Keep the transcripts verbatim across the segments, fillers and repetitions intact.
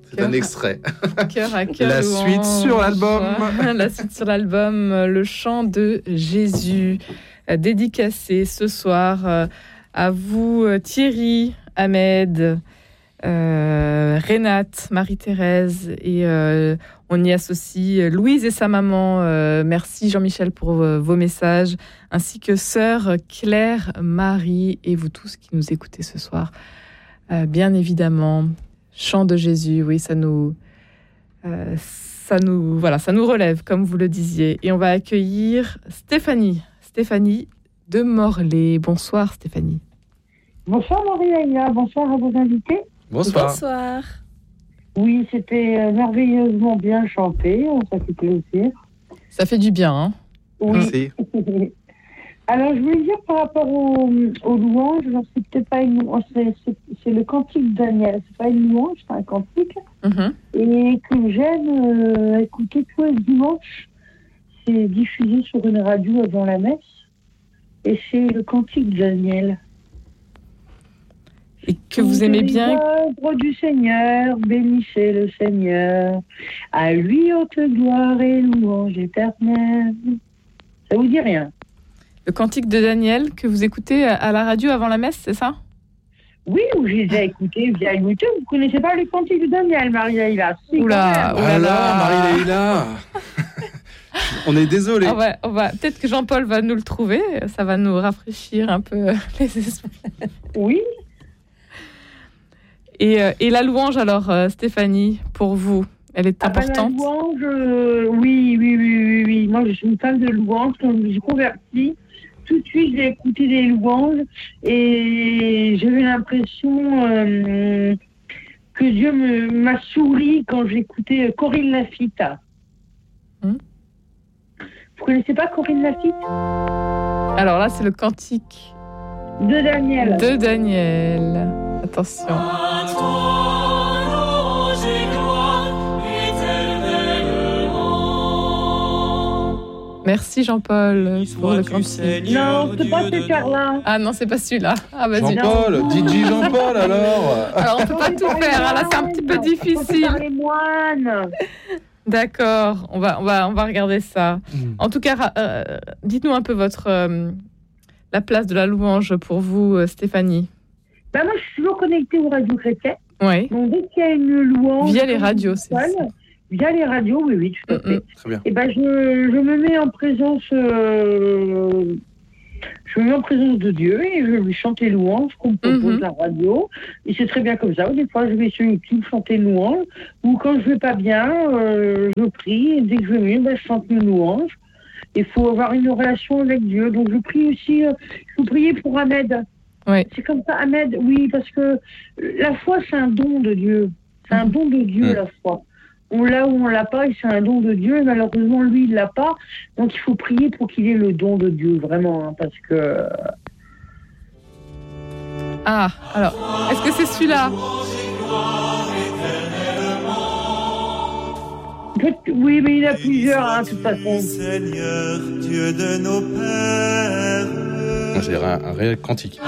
C'est un extrait. Cœur à cœur. La louange. suite sur l'album. La suite sur l'album, le chant de Jésus, dédicacé ce soir à vous Thierry, Ahmed, euh, Renate, Marie-Thérèse et euh, on y associe Louise et sa maman. Euh, merci Jean-Michel pour euh, vos messages, ainsi que sœur Claire, Marie et vous tous qui nous écoutez ce soir. Euh, bien évidemment, chant de Jésus, oui, ça nous, euh, ça nous, voilà, ça nous relève, comme vous le disiez. Et on va accueillir Stéphanie, Stéphanie de Morlaix. Bonsoir Stéphanie. Bonsoir Marie-Laïla, bonsoir à vos invités. Bonsoir. Bonsoir. Oui, c'était merveilleusement bien chanté, ça fait plaisir. Ça fait du bien, hein. Oui. Merci. Alors, je voulais dire par rapport aux, aux louanges, alors c'est peut-être pas une louange, c'est, c'est, c'est le cantique de Daniel. C'est pas une louange, c'est un cantique. Mm-hmm. Et que j'aime euh, écouter tous les dimanches. C'est diffusé sur une radio avant la messe. Et c'est le cantique de Daniel. Et que vous aimez bien. L'œuvre du Seigneur, bénissez le Seigneur. À lui haute gloire et louange éternelle. Ça vous dit rien? Le cantique de Daniel que vous écoutez à la radio avant la messe, c'est ça? Oui, ou j'ai déjà écouté via YouTube. Vous connaissez pas le cantique de Daniel, Marie-Laïla? Si, Oula, Oh là là, Marie-Laïla. On est désolé. On va, on va, peut-être que Jean-Paul va nous le trouver. Ça va nous rafraîchir un peu les esprits. Oui. Et, et la louange, alors, Stéphanie, pour vous, elle est ah importante? ben la louange, euh, oui, oui, oui, oui, oui. Moi, je suis une fan de louange. Quand je me suis convertie, tout de suite, j'ai écouté des louanges et j'ai eu l'impression euh, que Dieu me, m'a souri quand j'écoutais Corinne Laffitte. Hum. Vous connaissez pas Corinne Laffitte? Alors là, c'est le cantique de Daniel. De Daniel. Attention. Merci Jean-Paul pour le cantique. Non, c'est pas ce cœur-là. Ah non, c'est pas celui-là. Ah, vas-y. Jean-Paul, D J Jean-Paul alors. Alors on peut pas tout faire. Là, c'est un petit peu difficile. Les moines. D'accord, on va, on va, on va regarder ça. Mmh. En tout cas, euh, dites-nous un peu votre euh, la place de la louange pour vous, Stéphanie. Ben moi, je suis toujours connectée aux radios chrétiennes. Oui. Donc dès qu'il y a une louange, via les radios, c'est ça. Via les radios, oui, oui, tout à fait. Mmh, très bien. Et ben je, je me mets en présence, euh, je me mets en présence de Dieu et je lui chante les louanges qu'on me propose mmh. la radio. Et c'est très bien comme ça. Des fois, je vais sur YouTube chanter une louange. Ou quand je vais pas bien, euh, je prie. Et dès que je vais mieux, ben, je chante une louange. Il faut avoir une relation avec Dieu. Donc je prie aussi. Euh, je vous prier pour Ahmed. Oui. C'est comme ça, Ahmed. Oui, parce que la foi, c'est un don de Dieu. C'est un don de Dieu, mmh. la foi. On l'a ou on l'a pas, et c'est un don de Dieu. Et malheureusement, lui, il l'a pas. Donc, il faut prier pour qu'il ait le don de Dieu, vraiment, hein, parce que. Ah, alors, est-ce que c'est celui-là? Oui, mais il y en a plusieurs, hein, de toute façon. Seigneur, Dieu de nos pères. C'est un, un réel cantique.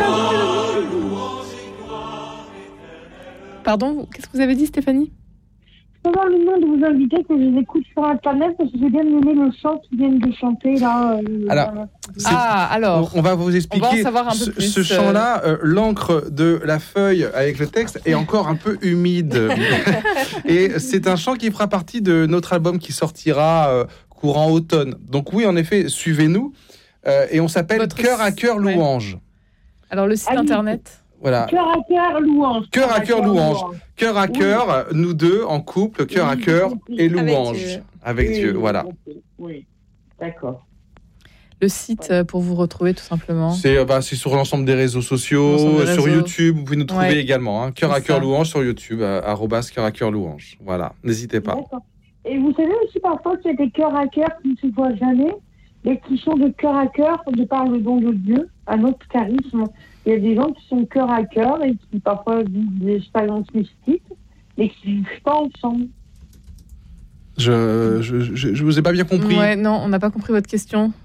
Pardon, qu'est-ce que vous avez dit, Stéphanie? Comment le nom de vos invités que je les écoute sur Internet, parce que j'ai bien aimé le chant qu'ils viennent de chanter là. Euh, alors, ah, alors, on, on va vous expliquer. On va en savoir un peu ce, plus. Ce chant-là, euh, l'encre de la feuille avec le texte est encore un peu humide. Et c'est un chant qui fera partie de notre album qui sortira euh, courant automne. Donc oui, en effet, suivez-nous. Euh, et on s'appelle Votre... Cœur à cœur louange. Ouais. Alors le site ah, internet. Voilà. Cœur à cœur louange. Cœur à cœur louange. Cœur à cœur, oui. Nous deux en couple, cœur oui, à cœur et louange. Avec Dieu, Avec oui, Dieu voilà. Oui, d'accord. Le site pour vous retrouver tout simplement. C'est, bah, c'est sur l'ensemble des réseaux sociaux, des réseaux. Sur YouTube, vous pouvez nous trouver ouais. également. Hein. Cœur à cœur louange sur YouTube, arrobas cœur à cœur louange. Voilà, n'hésitez pas. D'accord. Et vous savez aussi parfois qu'il y a des cœurs à cœur qui ne se voient jamais, et qui sont de cœur à cœur de par le don de Dieu, un autre charisme. Il y a des gens qui sont cœur à cœur et qui parfois vivent des expériences mystiques, mais qui ne vivent pas ensemble. Je, je, je, je vous ai pas bien compris. Ouais, non, on n'a pas compris votre question.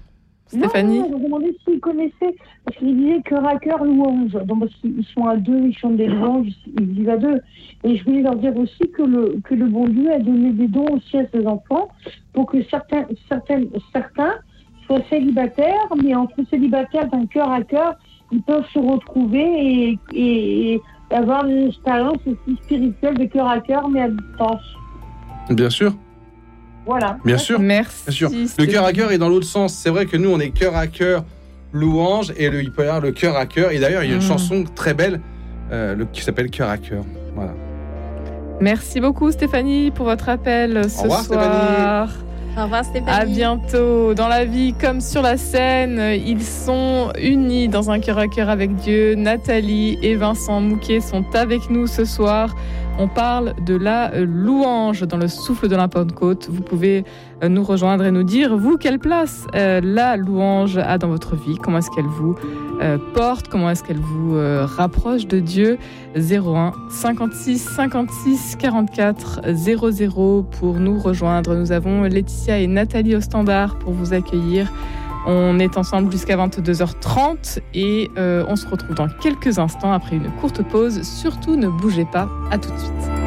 Stéphanie? Non, non, je me demandais s'ils connaissaient, parce qu'ils disaient cœur à cœur louange. Donc, parce qu'ils sont à deux, ils chantent des louanges, ils vivent à deux. Et je voulais leur dire aussi que le, que le bon Dieu a donné des dons aussi à ses enfants pour que certains, certains, certains soient célibataires, mais entre célibataires d'un cœur à cœur, ils peuvent se retrouver et, et, et avoir une expérience aussi spirituelle de cœur à cœur, mais à distance. Bien sûr. Voilà. Bien sûr. Merci. Bien sûr. Le cœur à cœur est dans l'autre sens. C'est vrai que nous, on est cœur à cœur louange et le, il peut y avoir le cœur à cœur. Et d'ailleurs, il y a une mmh. chanson très belle euh, le, qui s'appelle Cœur à cœur. Voilà. Merci beaucoup Stéphanie pour votre appel ce Au revoir, soir. Stéphanie. Au revoir Stéphanie. À bientôt. Dans la vie comme sur la scène, ils sont unis dans un cœur à cœur avec Dieu. Nathalie et Vincent Mouquet sont avec nous ce soir. On parle de la louange dans le souffle de la Pentecôte. Vous pouvez nous rejoindre et nous dire, vous, quelle place euh, la louange a dans votre vie? Comment est-ce qu'elle vous euh, porte? Comment est-ce qu'elle vous euh, rapproche de Dieu? zéro un cinquante-six cinquante-six quarante-quatre zéro zéro pour nous rejoindre. Nous avons Laetitia et Nathalie au standard pour vous accueillir. On est ensemble jusqu'à vingt-deux heures trente et euh, on se retrouve dans quelques instants après une courte pause. Surtout ne bougez pas, à tout de suite.